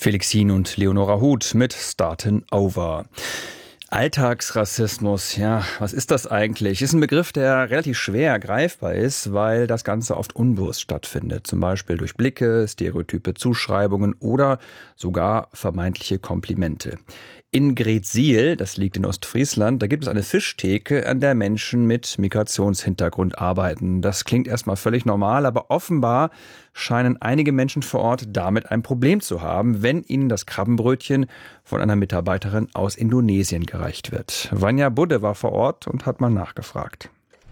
Felix Hien und Leonora Huth mit Startin' Over. Alltagsrassismus, ja, was ist das eigentlich? Ist ein Begriff, der relativ schwer greifbar ist, weil das Ganze oft unbewusst stattfindet. Zum Beispiel durch Blicke, stereotype Zuschreibungen oder sogar vermeintliche Komplimente. In Greetsiel, das liegt in Ostfriesland, da gibt es eine Fischtheke, an der Menschen mit Migrationshintergrund arbeiten. Das klingt erstmal völlig normal, aber offenbar scheinen einige Menschen vor Ort damit ein Problem zu haben, wenn ihnen das Krabbenbrötchen von einer Mitarbeiterin aus Indonesien gereicht wird. Vanja Budde war vor Ort und hat mal nachgefragt.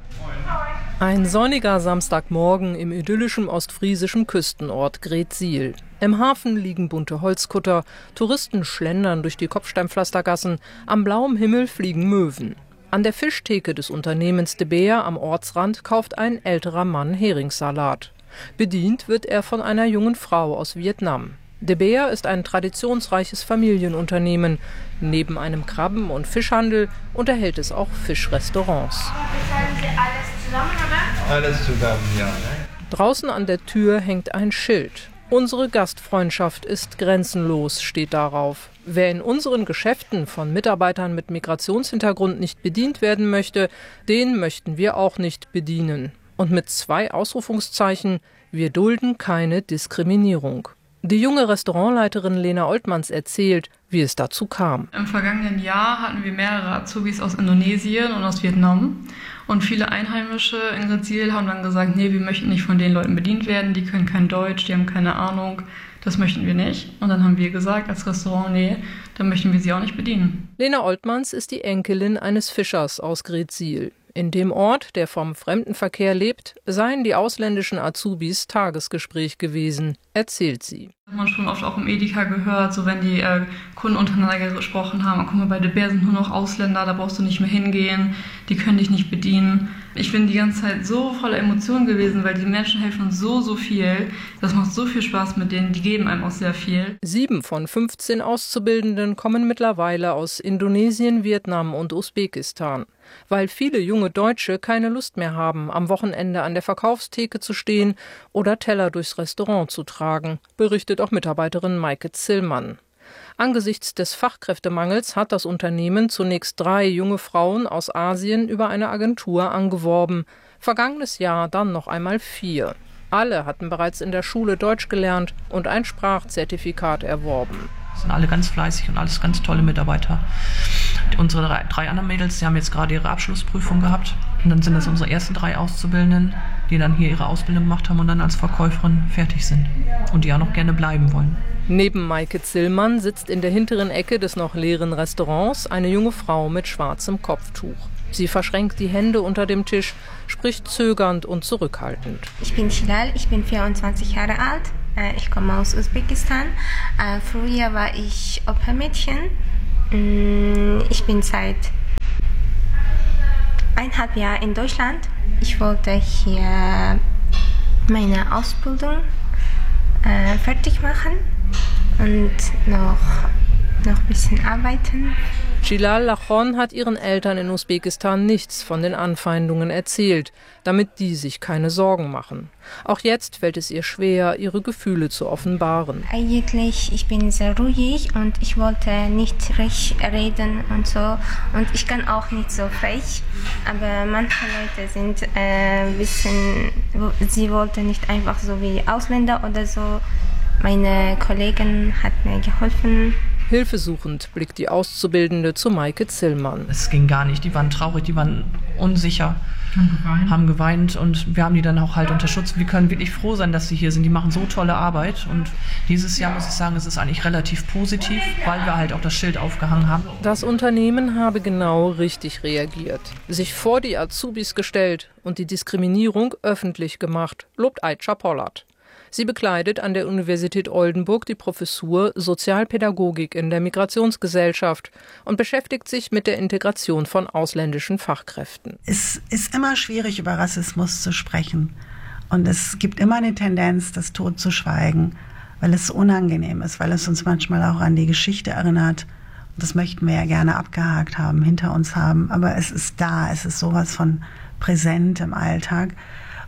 Ein sonniger Samstagmorgen im idyllischen ostfriesischen Küstenort Greetsiel. Im Hafen liegen bunte Holzkutter, Touristen schlendern durch die Kopfsteinpflastergassen, am blauem Himmel fliegen Möwen. An der Fischtheke des Unternehmens De Beer am Ortsrand kauft ein älterer Mann Heringssalat. Bedient wird er von einer jungen Frau aus Vietnam. De Beer ist ein traditionsreiches Familienunternehmen. Neben einem Krabben- und Fischhandel unterhält es auch Fischrestaurants. Bezahlen Sie alles zusammen, oder? Alles zusammen, ja. Draußen an der Tür hängt ein Schild. Unsere Gastfreundschaft ist grenzenlos, steht darauf. Wer in unseren Geschäften von Mitarbeitern mit Migrationshintergrund nicht bedient werden möchte, den möchten wir auch nicht bedienen. Und mit 2 Ausrufungszeichen: Wir dulden keine Diskriminierung. Die junge Restaurantleiterin Lena Oltmanns erzählt, wie es dazu kam. Im vergangenen Jahr hatten wir mehrere Azubis aus Indonesien und aus Vietnam. Und viele Einheimische in Greetsiel haben dann gesagt, nee, wir möchten nicht von den Leuten bedient werden, die können kein Deutsch, die haben keine Ahnung, das möchten wir nicht. Und dann haben wir gesagt als Restaurant, nee, dann möchten wir sie auch nicht bedienen. Lena Oltmanns ist die Enkelin eines Fischers aus Greetsiel. In dem Ort, der vom Fremdenverkehr lebt, seien die ausländischen Azubis Tagesgespräch gewesen, erzählt sie. Das hat man schon oft auch im Edeka gehört, so wenn die Kunden untereinander gesprochen haben, guck mal, bei De Beer sind nur noch Ausländer, da brauchst du nicht mehr hingehen, die können dich nicht bedienen. Ich bin die ganze Zeit so voller Emotionen gewesen, weil die Menschen helfen uns so viel. Das macht so viel Spaß mit denen, die geben einem auch sehr viel. 7 von 15 Auszubildenden kommen mittlerweile aus Indonesien, Vietnam und Usbekistan. Weil viele junge Deutsche keine Lust mehr haben, am Wochenende an der Verkaufstheke zu stehen oder Teller durchs Restaurant zu tragen, berichtet auch Mitarbeiterin Maike Zillmann. Angesichts des Fachkräftemangels hat das Unternehmen zunächst 3 junge Frauen aus Asien über eine Agentur angeworben. Vergangenes Jahr dann noch einmal 4. Alle hatten bereits in der Schule Deutsch gelernt und ein Sprachzertifikat erworben. Das sind alle ganz fleißig und alles ganz tolle Mitarbeiter. Unsere 3 anderen Mädels, die haben jetzt gerade ihre Abschlussprüfung gehabt. Und dann sind das unsere ersten 3 Auszubildenden, die dann hier ihre Ausbildung gemacht haben und dann als Verkäuferin fertig sind. Und die auch noch gerne bleiben wollen. Neben Maike Zillmann sitzt in der hinteren Ecke des noch leeren Restaurants eine junge Frau mit schwarzem Kopftuch. Sie verschränkt die Hände unter dem Tisch, spricht zögernd und zurückhaltend. Ich bin Hilal, ich bin 24 Jahre alt. Ich komme aus Usbekistan. Früher war ich Opermädchen. Ich bin seit 1,5 Jahren in Deutschland. Ich wollte hier meine Ausbildung fertig machen und noch ein bisschen arbeiten. Chilal Lachon hat ihren Eltern in Usbekistan nichts von den Anfeindungen erzählt, damit die sich keine Sorgen machen. Auch jetzt fällt es ihr schwer, ihre Gefühle zu offenbaren. Eigentlich, ich bin sehr ruhig und ich wollte nicht recht reden und so. Und ich kann auch nicht so frech, aber manche Leute sind ein bisschen, sie wollten nicht einfach so wie Ausländer oder so. Meine Kollegin hat mir geholfen. Hilfesuchend blickt die Auszubildende zu Maike Zillmann. Es ging gar nicht, die waren traurig, die waren unsicher, haben geweint und wir haben die dann auch halt unter Schutz. Wir können wirklich froh sein, dass sie hier sind, die machen so tolle Arbeit und dieses Jahr muss ich sagen, es ist eigentlich relativ positiv, weil wir halt auch das Schild aufgehangen haben. Das Unternehmen habe genau richtig reagiert, sich vor die Azubis gestellt und die Diskriminierung öffentlich gemacht, lobt Aisha Pollard. Sie bekleidet an der Universität Oldenburg die Professur Sozialpädagogik in der Migrationsgesellschaft und beschäftigt sich mit der Integration von ausländischen Fachkräften. Es ist immer schwierig, über Rassismus zu sprechen. Und es gibt immer eine Tendenz, das totzuschweigen, weil es so unangenehm ist, weil es uns manchmal auch an die Geschichte erinnert. Und das möchten wir ja gerne abgehakt haben, hinter uns haben. Aber es ist da, es ist sowas von präsent im Alltag.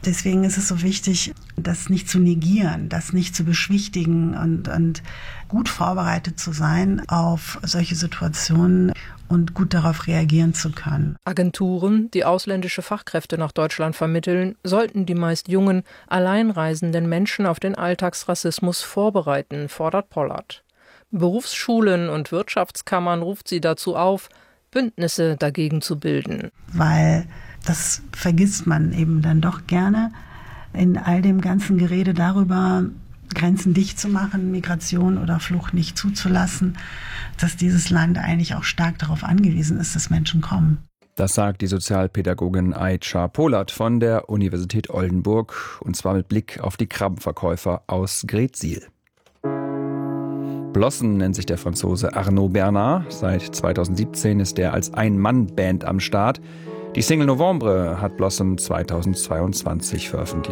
Deswegen ist es so wichtig, das nicht zu negieren, das nicht zu beschwichtigen und gut vorbereitet zu sein auf solche Situationen und gut darauf reagieren zu können. Agenturen, die ausländische Fachkräfte nach Deutschland vermitteln, sollten die meist jungen, alleinreisenden Menschen auf den Alltagsrassismus vorbereiten, fordert Pollard. Berufsschulen und Wirtschaftskammern ruft sie dazu auf, Bündnisse dagegen zu bilden. Weil das vergisst man eben dann doch gerne in all dem ganzen Gerede darüber, Grenzen dicht zu machen, Migration oder Flucht nicht zuzulassen, dass dieses Land eigentlich auch stark darauf angewiesen ist, dass Menschen kommen. Das sagt die Sozialpädagogin Ayça Polat von der Universität Oldenburg, und zwar mit Blick auf die Krabbenverkäufer aus Greetsiel. Blossom nennt sich der Franzose Arnaud Bernard. Seit 2017 ist er als Ein-Mann-Band am Start. Die Single Novembre hat Blossom 2022 veröffentlicht.